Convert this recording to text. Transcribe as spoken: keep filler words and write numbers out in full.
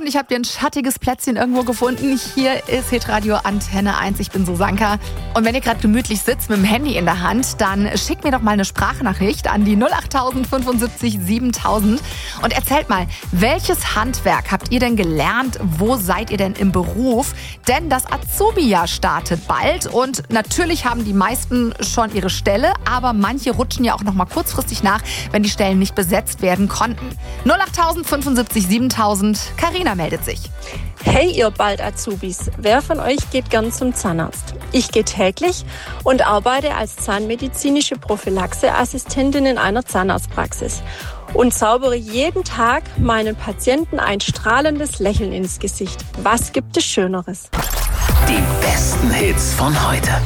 hoffentlich habt ihr ein schattiges Plätzchen irgendwo gefunden. Hier ist Hitradio Antenne eins. Ich bin Susanka. Und wenn ihr gerade gemütlich sitzt mit dem Handy in der Hand, dann schickt mir doch mal eine Sprachnachricht an die null acht fünfundsiebzig siebentausend und erzählt mal, welches Handwerk habt ihr denn gelernt? Wo seid ihr denn im Beruf? Denn das Azubi-Jahr startet bald und natürlich haben die meisten schon ihre Stelle, aber manche rutschen ja auch noch mal kurzfristig nach, wenn die Stellen nicht besetzt werden konnten. null acht fünfundsiebzig siebentausend. Carina meldet sich. Hey ihr bald Azubis, wer von euch geht gern zum Zahnarzt? Ich gehe täglich und arbeite als zahnmedizinische Prophylaxeassistentin in einer Zahnarztpraxis und zaubere jeden Tag meinen Patienten ein strahlendes Lächeln ins Gesicht. Was gibt es Schöneres? Die besten Hits von heute.